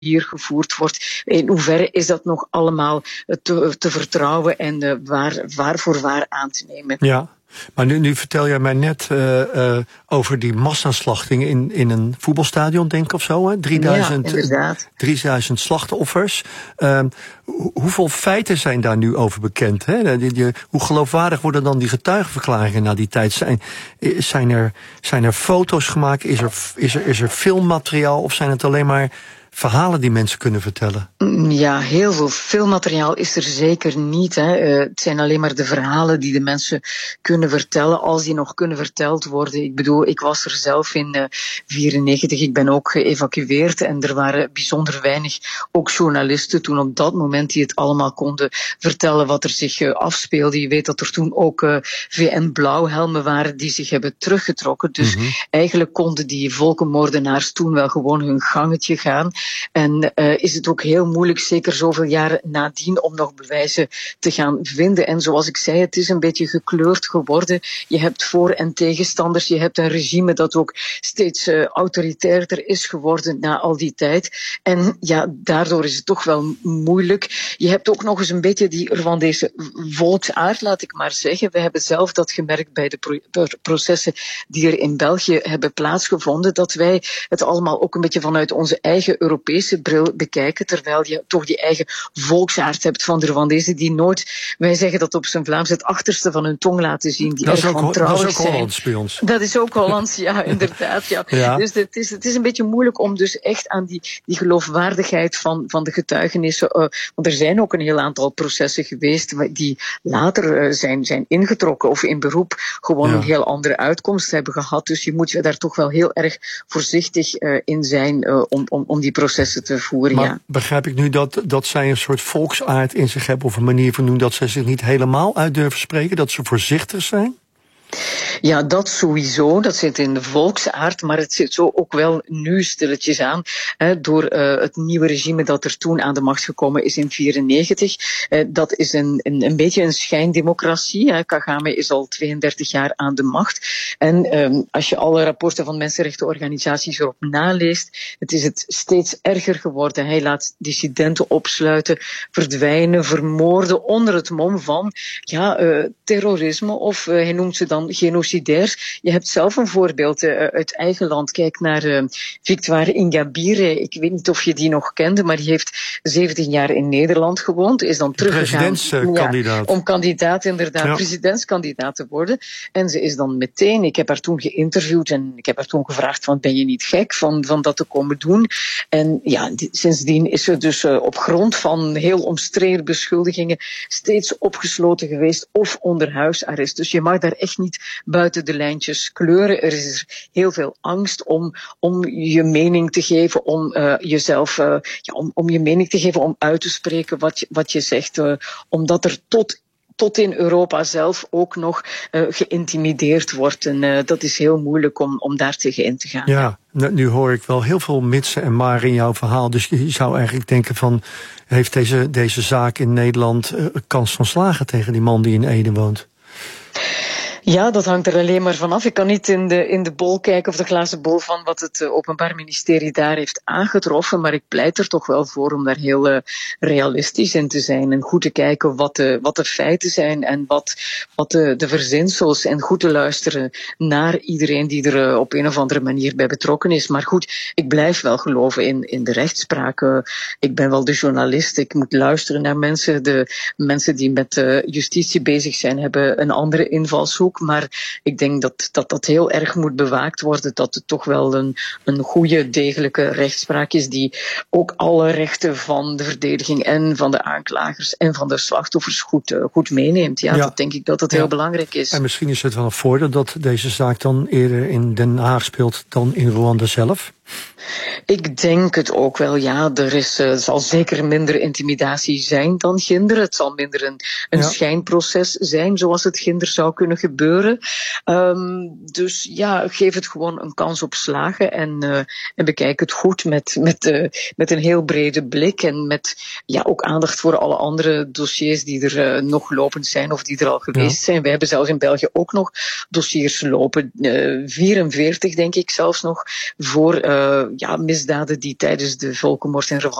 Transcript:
hier gevoerd wordt. In hoeverre is dat nog allemaal te vertrouwen en waar aan te nemen? Ja. Maar nu vertel jij mij net over die massaslachting in een voetbalstadion, denk ik, of zo. Hè? 3000 slachtoffers. Hoeveel feiten zijn daar nu over bekend? Hè? Hoe geloofwaardig worden dan die getuigenverklaringen na die tijd? Zijn er foto's gemaakt? Is er filmmateriaal? Of zijn het alleen maar verhalen die mensen kunnen vertellen? Ja, heel veel filmmateriaal is er zeker niet. Hè. Het zijn alleen maar de verhalen die de mensen kunnen vertellen, als die nog kunnen verteld worden. Ik bedoel, ik was er zelf in 1994, ik ben ook geëvacueerd en er waren bijzonder weinig ook journalisten toen op dat moment die het allemaal konden vertellen wat er zich afspeelde. Je weet dat er toen ook VN-blauwhelmen waren die zich hebben teruggetrokken. Dus eigenlijk konden die volkenmoordenaars toen wel gewoon hun gangetje gaan. En is het ook heel moeilijk, zeker zoveel jaren nadien, om nog bewijzen te gaan vinden. En zoals ik zei, het is een beetje gekleurd geworden. Je hebt voor- en tegenstanders. Je hebt een regime dat ook steeds autoritairder is geworden na al die tijd. En ja, daardoor is het toch wel moeilijk. Je hebt ook nog eens een beetje die Rwandese volksaard, laat ik maar zeggen. We hebben zelf dat gemerkt bij de processen die er in België hebben plaatsgevonden, dat wij het allemaal ook een beetje vanuit onze eigen Europese bril bekijken, terwijl je toch die eigen volksaard hebt van de Rwandezen die nooit, wij zeggen dat op zijn Vlaams, het achterste van hun tong laten zien. Die dat is ook Hollands bij ons. Dat is ook Hollands, ja, inderdaad. Ja. Ja. Dus het is een beetje moeilijk om dus echt aan die geloofwaardigheid van de getuigenissen, want er zijn ook een heel aantal processen geweest die later zijn ingetrokken of in beroep gewoon een heel andere uitkomst hebben gehad. Dus je moet daar toch wel heel erg voorzichtig in zijn om die processen te voeren. Maar begrijp ik nu dat zij een soort volksaard in zich hebben, of een manier van doen dat zij zich niet helemaal uit durven spreken, dat ze voorzichtig zijn? Ja, dat sowieso. Dat zit in de volksaard, maar het zit zo ook wel nu stilletjes aan. Door het nieuwe regime dat er toen aan de macht gekomen is in 1994. Dat is een beetje een schijndemocratie. Kagame is al 32 jaar aan de macht. En als je alle rapporten van mensenrechtenorganisaties erop naleest, het is het steeds erger geworden. Hij laat dissidenten opsluiten, verdwijnen, vermoorden onder het mom van terrorisme, of hij noemt ze dan genocidair. Je hebt zelf een voorbeeld uit eigen land. Kijk naar Victoire Ingabire. Ik weet niet of je die nog kende, maar die heeft 17 jaar in Nederland gewoond. Is dan teruggegaan om presidentskandidaat te worden. En ze is dan meteen, ik heb haar toen geïnterviewd en ik heb haar toen gevraagd van, ben je niet gek van dat te komen doen? En ja, sindsdien is ze dus op grond van heel omstreden beschuldigingen steeds opgesloten geweest of onder huisarrest. Dus je mag daar echt niet buiten de lijntjes kleuren. Er is heel veel angst om je mening te geven, om jezelf, om je mening te geven, om uit te spreken wat je zegt, omdat er tot in Europa zelf ook nog geïntimideerd wordt. En dat is heel moeilijk om daar tegen in te gaan. Ja, nu hoor ik wel heel veel mitsen en maren in jouw verhaal. Dus je zou eigenlijk denken van, heeft deze zaak in Nederland kans van slagen tegen die man die in Ede woont? Ja, dat hangt er alleen maar vanaf. Ik kan niet in de bol kijken, of de glazen bol, van wat het Openbaar Ministerie daar heeft aangetroffen, maar ik pleit er toch wel voor om daar heel realistisch in te zijn en goed te kijken wat de feiten zijn en wat de verzinsels, en goed te luisteren naar iedereen die er op een of andere manier bij betrokken is. Maar goed, ik blijf wel geloven in de rechtspraak. Ik ben wel de journalist, ik moet luisteren naar mensen. De mensen die met justitie bezig zijn, hebben een andere invalshoek. Maar ik denk dat heel erg moet bewaakt worden, dat het toch wel een goede, degelijke rechtspraak is die ook alle rechten van de verdediging en van de aanklagers en van de slachtoffers goed meeneemt. Ja, dat denk ik dat het heel belangrijk is. En misschien is het wel een voordeel dat deze zaak dan eerder in Den Haag speelt dan in Rwanda zelf? Ik denk het ook wel, ja. Er zal zeker minder intimidatie zijn dan ginder. Het zal minder een schijnproces zijn, zoals het ginder zou kunnen gebeuren. Dus ja, geef het gewoon een kans op slagen en bekijk het goed met een heel brede blik en met ook aandacht voor alle andere dossiers die er nog lopend zijn of die er al geweest zijn. Wij hebben zelfs in België ook nog dossiers lopen, 44 denk ik zelfs nog, voor misdaden die tijdens de volkenmoord in